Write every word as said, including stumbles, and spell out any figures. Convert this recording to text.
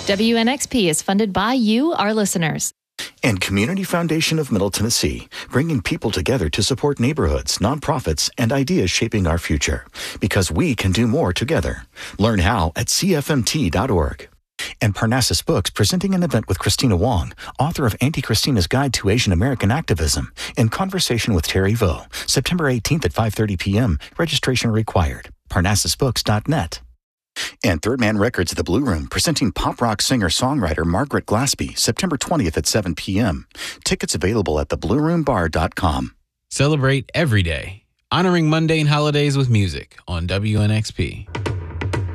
W N X P is funded by you, our listeners. And Community Foundation of Middle Tennessee, bringing people together to support neighborhoods, nonprofits, and ideas shaping our future. Because we can do more together. Learn how at C F M T dot org. And Parnassus Books presenting an event with Christina Wong, author of Auntie Christina's Guide to Asian American Activism, in conversation with Terry Vo, September eighteenth at five thirty p.m. Registration required. Parnassus Books dot net. And Third Man Records The Blue Room, presenting pop rock singer-songwriter Margaret Glaspie, September twentieth at seven p.m. Tickets available at the blue room bar dot com. Celebrate every day, honoring mundane holidays with music on W N X P.